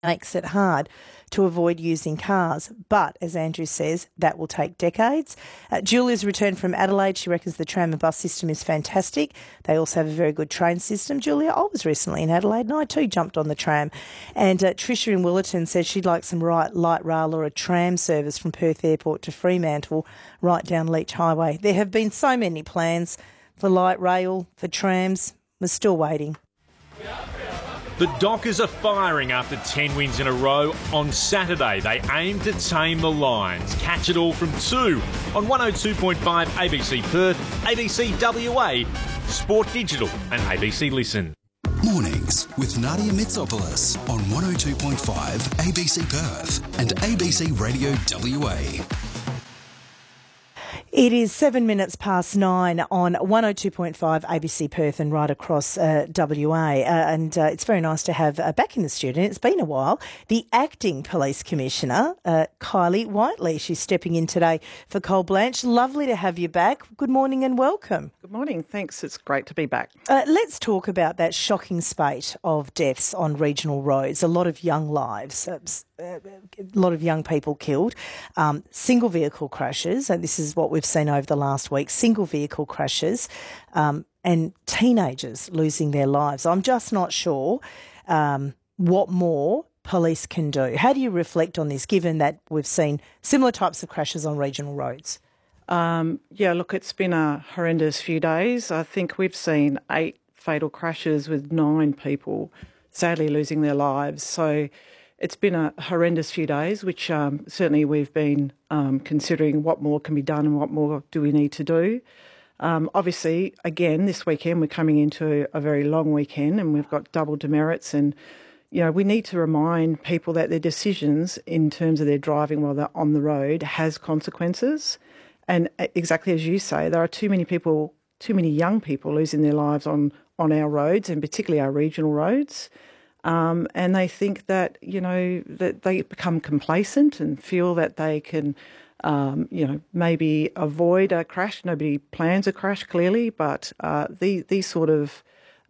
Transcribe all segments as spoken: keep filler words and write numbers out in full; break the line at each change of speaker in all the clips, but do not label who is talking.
makes it hard to avoid using cars. But, as Andrew says, that will take decades. Uh, Julia's returned from Adelaide. She reckons the tram and bus system is fantastic. They also have a very good train system. Julia, I was recently in Adelaide and I too jumped on the tram. And uh, Tricia in Willerton says she'd like some right, light rail or a tram service from Perth Airport to Fremantle right down Leach Highway. There have been so many plans for light rail, for trams. We're still waiting.
The Dockers are firing after ten wins in a row. On Saturday, they aim to tame the Lions. Catch it all from two on one oh two point five A B C Perth, A B C W A, Sport Digital and A B C Listen.
Mornings with Nadia Mitsopoulos on one oh two point five A B C Perth and A B C Radio W A.
It is seven minutes past nine on one oh two point five A B C Perth and right across uh, W A. Uh, and uh, it's very nice to have uh, back in the studio. It's been a while. The Acting Police Commissioner, uh, Kylie Whiteley. She's stepping in today for Cole Blanche. Lovely to have you back. Good morning and welcome.
Good morning. Thanks. It's great to be back.
Uh, let's talk about that shocking spate of deaths on regional roads. A lot of young lives. Uh, a lot of young people killed, um, single vehicle crashes, and this is what we've seen over the last week, single vehicle crashes um, and teenagers losing their lives. I'm just not sure um, what more police can do. How do you reflect on this, given that we've seen similar types of crashes on regional roads?
Um, yeah, look, it's been a horrendous few days. I think we've seen eight fatal crashes with nine people sadly losing their lives. So it's been a horrendous few days, which um, certainly we've been um, considering what more can be done and what more do we need to do. Um, obviously, again, this weekend we're coming into a very long weekend and we've got double demerits and, you know, we need to remind people that their decisions in terms of their driving while they're on the road has consequences. And exactly as you say, there are too many people, too many young people losing their lives on, on our roads and particularly our regional roads. Um, and they think that, you know, that they become complacent and feel that they can, um, you know, maybe avoid a crash. Nobody plans a crash, clearly, but uh, the, these sort of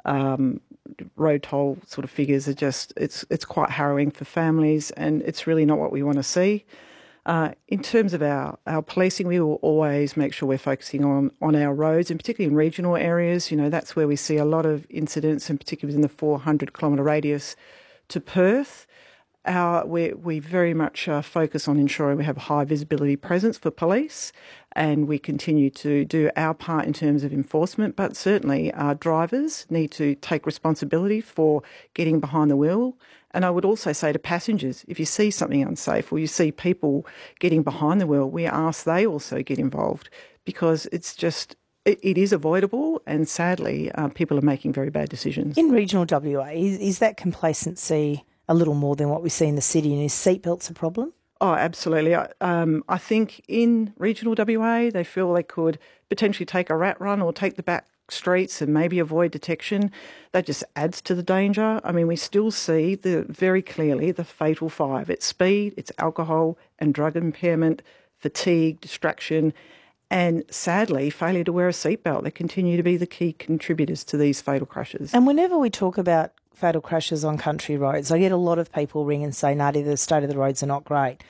um, road toll sort of figures are just, it's, it's quite harrowing for families and it's really not what we want to see. Uh, in terms of our, our policing, we will always make sure we're focusing on, on our roads, and particularly in regional areas. You know, that's where we see a lot of incidents, and particularly within the four hundred kilometre radius to Perth. Our, we, we very much uh, focus on ensuring we have high visibility presence for police, and we continue to do our part in terms of enforcement. But certainly our drivers need to take responsibility for getting behind the wheel. And I would also say to passengers, if you see something unsafe or you see people getting behind the wheel, we ask they also get involved, because it's just, it, it is avoidable, and sadly uh, people are making very bad decisions.
In regional W A, is, is that complacency a little more than what we see in the city, and is seatbelts a problem?
Oh, absolutely. I, um, I think in regional W A, they feel they could potentially take a rat run or take the back streets and maybe avoid detection. That just adds to the danger. I mean, we still see the very clearly the fatal five. It's speed, it's alcohol and drug impairment, fatigue, distraction, and sadly, failure to wear a seatbelt. They continue to be the key contributors to these fatal crashes.
And whenever we talk about fatal crashes on country roads, I get a lot of people ring and say, Nadia, the state of the roads are not great.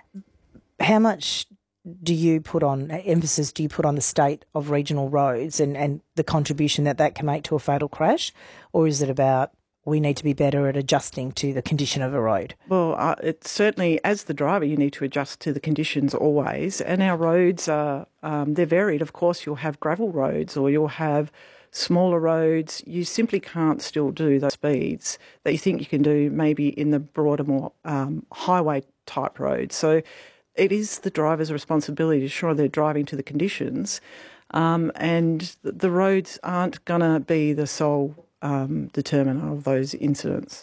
How much do you put on, emphasis do you put on the state of regional roads and, and the contribution that that can make to a fatal crash? Or is it about we need to be better at adjusting to the condition of a road?
Well, uh, it's certainly, as the driver, you need to adjust to the conditions always. And our roads are, um, they're varied. Of course, you'll have gravel roads or you'll have smaller roads. You simply can't still do those speeds that you think you can do maybe in the broader, more um, highway type roads. So it is the driver's responsibility to ensure they're driving to the conditions, um, and the roads aren't going to be the sole um, determinant of those incidents.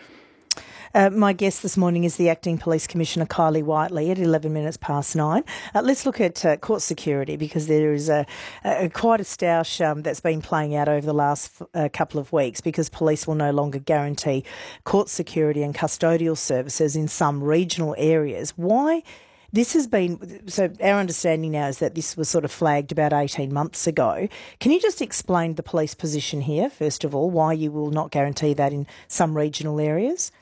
Uh, my guest this morning is the Acting Police Commissioner, Kylie Whiteley, at eleven minutes past nine. Uh, let's look at uh, court security, because there is a, a quite a stoush um, that's been playing out over the last uh, couple of weeks, because police will no longer guarantee court security and custodial services in some regional areas. Why? This has been, so our understanding now is that this was sort of flagged about eighteen months ago. Can you just explain the police position here, first of all, why you will not guarantee that in some regional areas?